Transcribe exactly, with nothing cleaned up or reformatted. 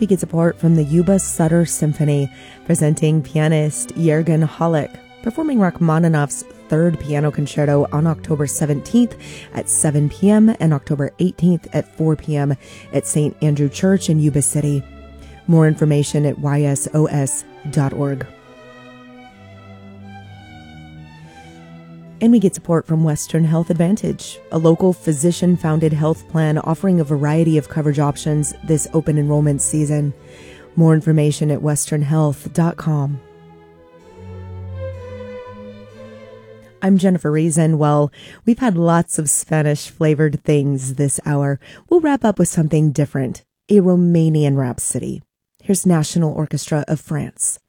We get support from the Yuba Sutter Symphony, presenting pianist Jürgen Hollick, performing Rachmaninoff's third piano concerto on October seventeenth at seven p.m. and October eighteenth at four p.m. at Saint Andrew Church in Yuba City. More information at y s o s dot org. And we get support from Western Health Advantage, a local physician-founded health plan offering a variety of coverage options this open enrollment season. More information at western health dot com. I'm Jennifer Reason. Well, we've had lots of Spanish-flavored things this hour. We'll wrap up with something different, a Romanian rhapsody. Here's National Orchestra of France.